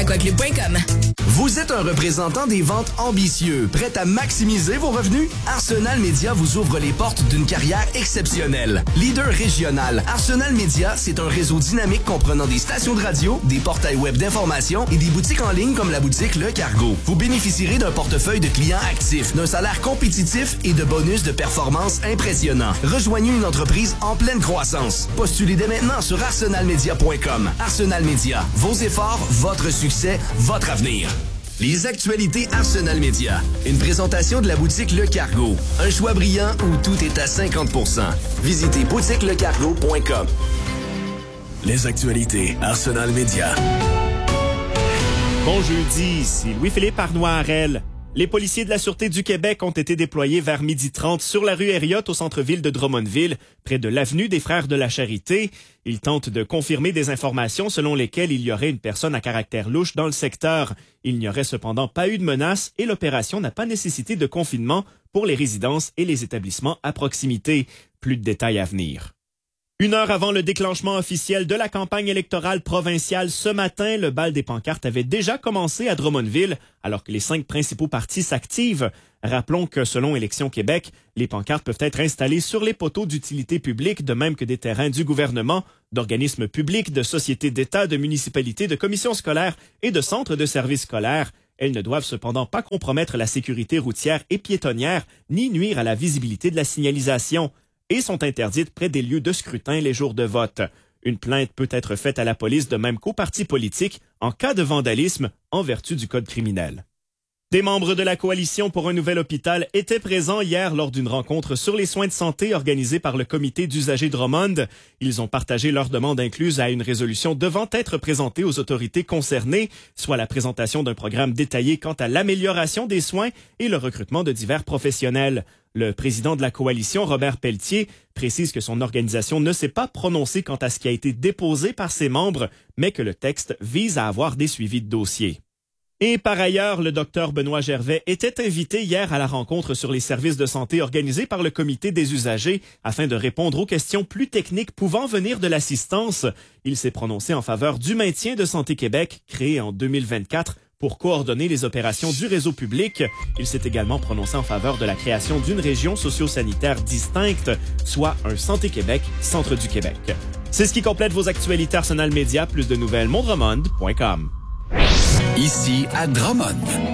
aquaclub.com. Vous êtes un représentant des ventes ambitieux, prêt à maximiser vos revenus? Arsenal Media vous ouvre les portes d'une carrière exceptionnelle. Leader régional, Arsenal Media, c'est un réseau dynamique comprenant des stations de radio, des portails web d'information et des boutiques en ligne comme la boutique Le Cargo. Vous bénéficierez d'un portefeuille de clients actifs, d'un salaire compétitif et de bonus de performance impressionnants. Rejoignez une entreprise en pleine croissance. Postulez dès maintenant sur arsenalmedia.com. Arsenal Media, vos efforts, votre succès, votre avenir. Les actualités Arsenal Media. Une présentation de la boutique Le Cargo. Un choix brillant où tout est à 50%. Visitez boutiquelecargo.com. Les actualités Arsenal Media. Bon jeudi, ici Louis-Philippe Arnois-Harel. Les policiers de la Sûreté du Québec ont été déployés vers 12h30 sur la rue Heriotte au centre-ville de Drummondville, près de l'avenue des Frères de la Charité. Ils tentent de confirmer des informations selon lesquelles il y aurait une personne à caractère louche dans le secteur. Il n'y aurait cependant pas eu de menace et l'opération n'a pas nécessité de confinement pour les résidences et les établissements à proximité. Plus de détails à venir. 1 heure avant le déclenchement officiel de la campagne électorale provinciale ce matin, le bal des pancartes avait déjà commencé à Drummondville, alors que les 5 principaux partis s'activent. Rappelons que selon Élections Québec, les pancartes peuvent être installées sur les poteaux d'utilité publique, de même que des terrains du gouvernement, d'organismes publics, de sociétés d'État, de municipalités, de commissions scolaires et de centres de services scolaires. Elles ne doivent cependant pas compromettre la sécurité routière et piétonnière, ni nuire à la visibilité de la signalisation, et sont interdites près des lieux de scrutin les jours de vote. Une plainte peut être faite à la police de même qu'aux partis politiques en cas de vandalisme en vertu du code criminel. Des membres de la Coalition pour un nouvel hôpital étaient présents hier lors d'une rencontre sur les soins de santé organisée par le comité d'usagers Drummond. Ils ont partagé leur demande incluse à une résolution devant être présentée aux autorités concernées, soit la présentation d'un programme détaillé quant à l'amélioration des soins et le recrutement de divers professionnels. Le président de la Coalition, Robert Pelletier, précise que son organisation ne s'est pas prononcée quant à ce qui a été déposé par ses membres, mais que le texte vise à avoir des suivis de dossier. Et par ailleurs, le docteur Benoît Gervais était invité hier à la rencontre sur les services de santé organisée par le comité des usagers afin de répondre aux questions plus techniques pouvant venir de l'assistance. Il s'est prononcé en faveur du maintien de Santé Québec, créé en 2024, pour coordonner les opérations du réseau public. Il s'est également prononcé en faveur de la création d'une région socio-sanitaire distincte, soit un Santé Québec, centre du Québec. C'est ce qui complète vos actualités Arsenal Média. Plus de nouvelles, mondremond.com. Ici à Drummond.